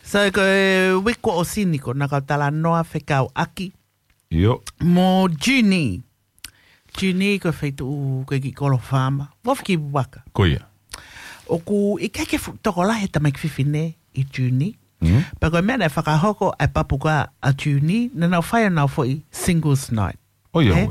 So ko wiko o sini ko nakatala noa whekau aki. Yo. Mo Juni. Juni ko whaitu ko ki kolo whama. Wafki waka. Koia. O ku I keke toko lahe tamai whiwhine I Juni. Pako mea nei whakahoko ai papuka a Juni. Nana whaia nau fo I singles night. Oia oe.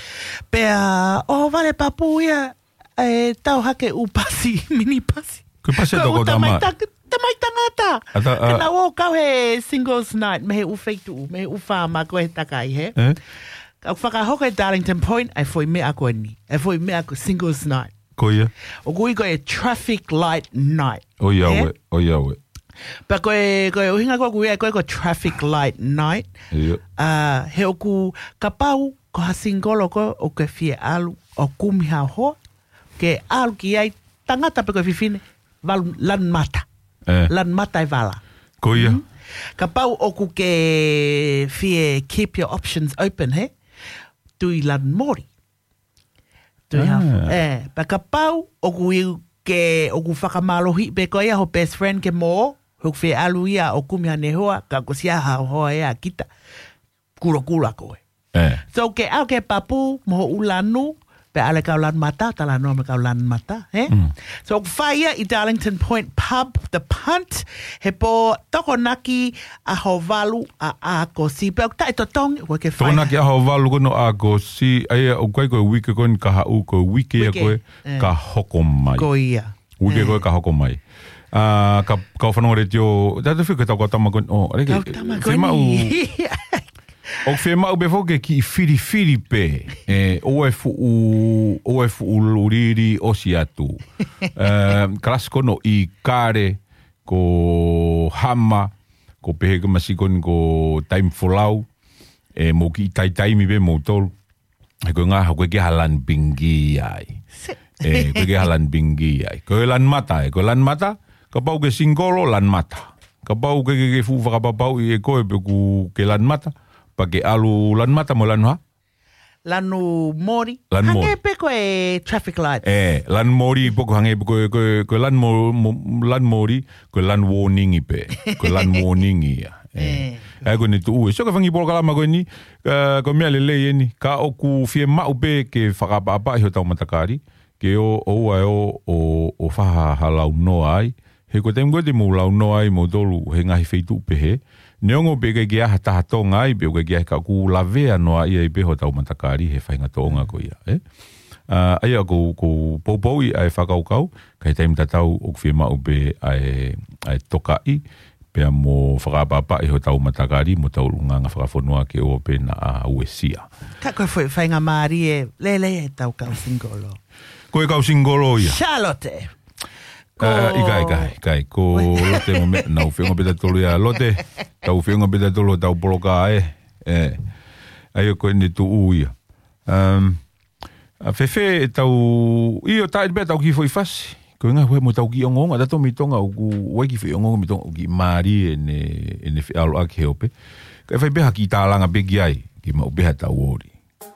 Pea, vale papu ia, tau hake upasi, mini pasi. Koe pasi a toko tama. Tamai tangata. Kena o kau he singles night, me he ufeitu, me he ufama koe he takai he. Kau whakahoko e Darlington Point, ai foi mea koe ni. Ai foi mea koe singles night. Koia. O kui koe traffic light night. Oia oe, oia oe. Pa koe uhinga koe kui koe traffic light night. He oku kapau, ko ha singolo ko o ke fie alu o kumiha ho ke alu ki ai tangata pe ko fifine val lan mata e vala koia ka pau o ku ke fie keep your options open he tui lan mori tui pa ka pau o ku ke o ku whakamalohi pe ko ia ho best friend ke mo ho fie alu ia o kumiha ne hoa ka ko sia ha hoa ia kita kula koe. So ke au ke papu mo ulanu pe ale kaulan mata tala no me kaulan mata so fire I Darlington Point pub the punt he po tokonaki a hovalu a ko si pe ta to tong ko ke fire tokonaki a hovalu ko no a ko si ai o ko wiki ko ka ha u ko wiki ko ka hokomai ko ia wiki ko ka hokomai ka fanore tio da te fika ta ko tama ko o ale ke mau o fe mau befo ke ki firi pe o e fu luriri o si atu klasko no I kare ko hama ko pehe ka masikon ko time folau mo ki tai mi be mo tol ko nga ko ke halan bingi ai ko ke halan bingi ai ko lan mata ka pau ke singolo lan mata ka pau ke fu fa ka pau I ko pe ku ke lan mata pake alu lan mata mo lan ha? Lanu mori. Hange pe koe traffic lights. Lan mori poko hange koe lan mori koe lan warning I pe. Koe lan warning ia. Koe ni tu ue. So ka whangi polo kalama koe ni, koe mea lele ni, ka oku fie mau pe ke whakapapa I ho tau matakari, ke o whaha halau noa ai. He koe teimu koe te mo lau noa ai mo tolu he ngahi feitu pe he. Neongo pe ke gia hata tonga I pe ke gia ka ku lavea no ai pe ho tau matakari he whainga tonga ko ia ai ko popou I ai whakaukau kai taim tatau o kwhi mau pe ai toka I pe mo whakapapa I ho tau matakari mo tau lunga whakafonua ke o pe na a uesia ka koe whainga maari lele tau kau singolo koe kau singolo ia Charlotte Ikai, ko lote mo me, na uwhenga peta tolu ia lote, tau uwhenga peta tolu tau poloka ai o koe ni tu uia. Fefe tau, iyo tae bea tau ki foi fasi, ko inga hue mo tau ki ongonga, tato mi tonga uku, wai ki foi ongonga mi tonga uki maari ene fi alo aki heope, kai fai beha ki tālanga begi ai, ki mau beha tau ori.